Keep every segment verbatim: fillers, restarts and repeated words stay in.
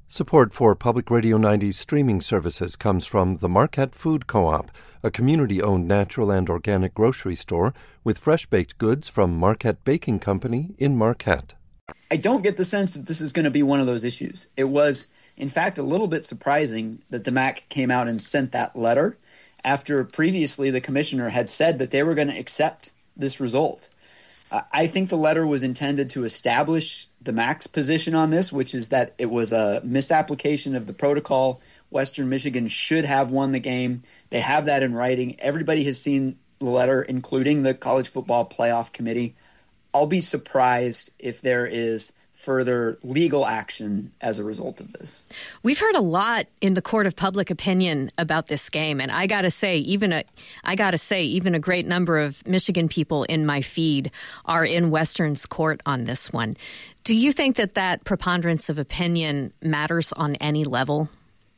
Support for Public Radio ninety's streaming services comes from the Marquette Food Co-op, a community-owned natural and organic grocery store with fresh-baked goods from Marquette Baking Company in Marquette. I don't get the sense that this is going to be one of those issues. It was, in fact, a little bit surprising that the M A C came out and sent that letter after previously the commissioner had said that they were going to accept this result. Uh, I think the letter was intended to establish the M A C's position on this, which is that it was a misapplication of the protocol. Western Michigan should have won the game. They have that in writing. Everybody has seen the letter, including the College Football Playoff Committee. I'll be surprised if there is further legal action as a result of this. We've heard a lot in the court of public opinion about this game, and I got to say, even a, I got to say, even a great number of Michigan people in my feed are in Western's court on this one. Do you think that that preponderance of opinion matters on any level?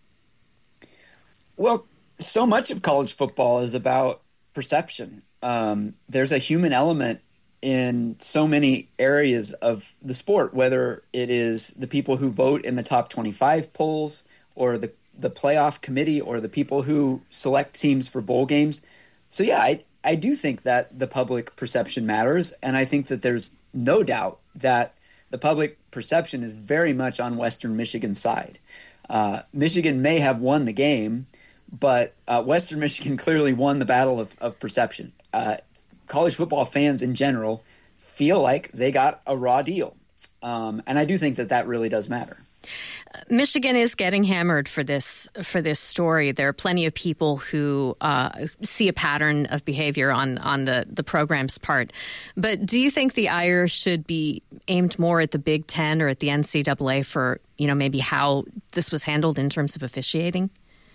Well, so much of college football is about perception. Um, there's a human element in so many areas of the sport, whether it is the people who vote in the top twenty-five polls or the, the playoff committee or the people who select teams for bowl games. So, yeah, I, I do think that the public perception matters, and I think that there's no doubt that the public perception is very much on Western Michigan's side. Uh, Michigan may have won the game, but uh, Western Michigan clearly won the battle of, of perception. Uh, college football fans in general feel like they got a raw deal. Um, and I do think that that really does matter. Michigan is getting hammered for this for this story. There are plenty of people who uh, see a pattern of behavior on, on the, the program's part. But do you think the ire should be aimed more at the Big Ten or at the N C double A for, you know, maybe how this was handled in terms of officiating?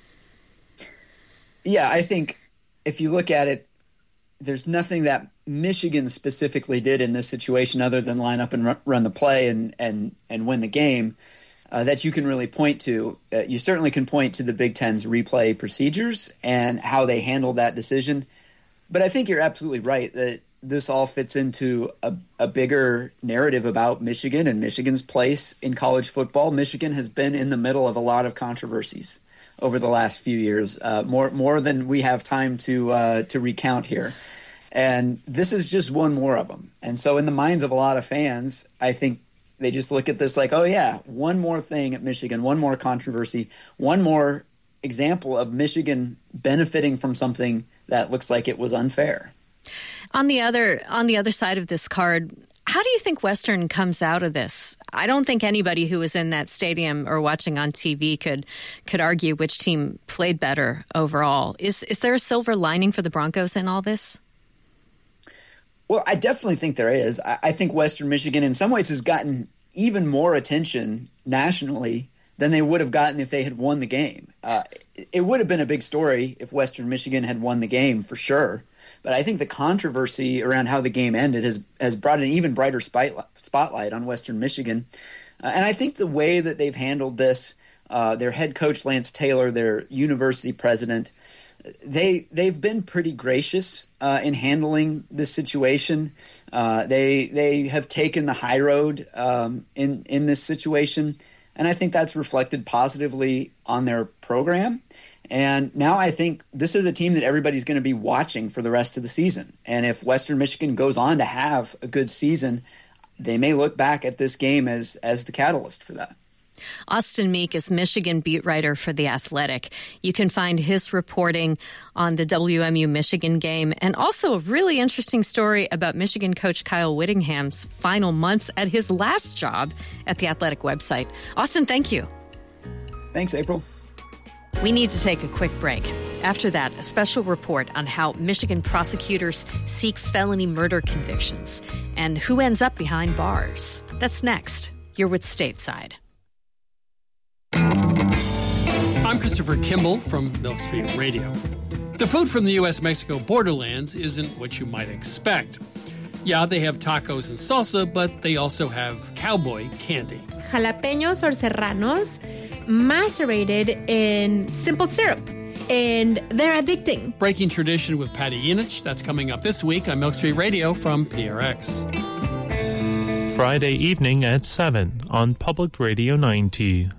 Yeah, I think if you look at it, there's nothing that Michigan specifically did in this situation other than line up and run, run the play and, and, and win the game uh, that you can really point to. Uh, you certainly can point to the Big Ten's replay procedures and how they handled that decision. But I think you're absolutely right that this all fits into a, a bigger narrative about Michigan and Michigan's place in college football. Michigan has been in the middle of a lot of controversies over the last few years, uh, more more than we have time to uh, to recount here. And this is just one more of them. And so in the minds of a lot of fans, I think they just look at this like, oh, yeah, one more thing at Michigan, one more controversy, one more example of Michigan benefiting from something that looks like it was unfair. On the other on the other side of this card, how do you think Western comes out of this? I don't think anybody who was in that stadium or watching on T V could could argue which team played better overall. Is is there a silver lining for the Broncos in all this? Well, I definitely think there is. I, I think Western Michigan in some ways has gotten even more attention nationally than they would have gotten if they had won the game. Uh, it, it would have been a big story if Western Michigan had won the game for sure. But I think the controversy around how the game ended has has brought an even brighter spotlight on Western Michigan. Uh, and I think the way that they've handled this, uh, their head coach, Lance Taylor, their university president, they, they've been pretty gracious uh, in handling this situation. Uh, they they have taken the high road um, in, in this situation. And I think that's reflected positively on their program. And now I think this is a team that everybody's going to be watching for the rest of the season. And if Western Michigan goes on to have a good season, they may look back at this game as as the catalyst for that. Austin Meek is Michigan beat writer for The Athletic. You can find his reporting on the W M U Michigan game and also a really interesting story about Michigan coach Kyle Whittingham's final months at his last job at The Athletic website. Austin, thank you. Thanks, April. We need to take a quick break. After that, a special report on how Michigan prosecutors seek felony murder convictions and who ends up behind bars. That's next. You're with Stateside. I'm Christopher Kimball from Milk Street Radio. The food from the U S Mexico borderlands isn't what you might expect. Yeah, they have tacos and salsa, but they also have cowboy candy. Jalapeños or serranos macerated in simple syrup, and they're addicting. Breaking tradition with Patty Yinich. That's coming up this week on Milk Street Radio from P R X. Friday evening at seven on Public Radio ninety.